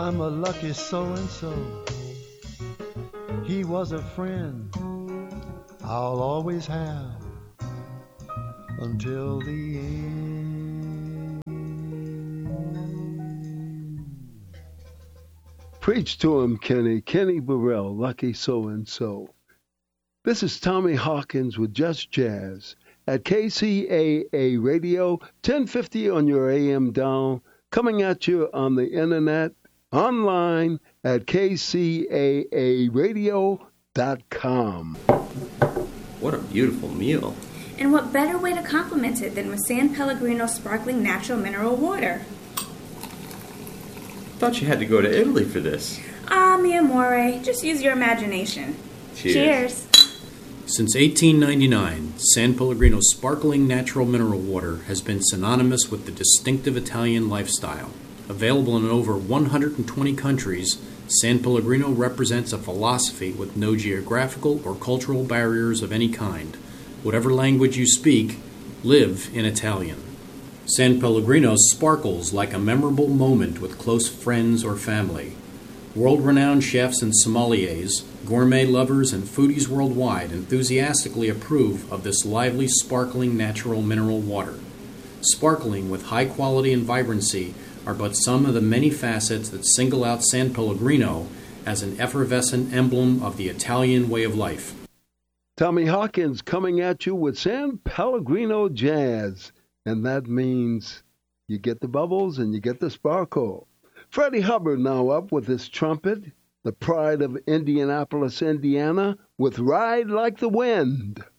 I'm a lucky so-and-so. He was a friend I'll always have until the end. Preach to him, Kenny. Kenny Burrell, lucky so-and-so. This is Tommy Hawkins with Just Jazz at KCAA Radio, 1050 on your AM dial, coming at you on the internet, online at kcaaradio.com. What a beautiful meal. And what better way to complement it than with San Pellegrino sparkling natural mineral water? Thought you had to go to Italy for this. Ah, mi amore, just use your imagination. Cheers. Since 1899, San Pellegrino sparkling natural mineral water has been synonymous with the distinctive Italian lifestyle. Available in over 120 countries, San Pellegrino represents a philosophy with no geographical or cultural barriers of any kind. Whatever language you speak, live in Italian. San Pellegrino sparkles like a memorable moment with close friends or family. World-renowned chefs and sommeliers, gourmet lovers, and foodies worldwide enthusiastically approve of this lively, sparkling natural mineral water. Sparkling with high quality and vibrancy are but some of the many facets that single out San Pellegrino as an effervescent emblem of the Italian way of life. Tommy Hawkins coming at you with San Pellegrino Jazz. And that means you get the bubbles and you get the sparkle. Freddie Hubbard now up with his trumpet, the pride of Indianapolis, Indiana, with Ride Like the Wind.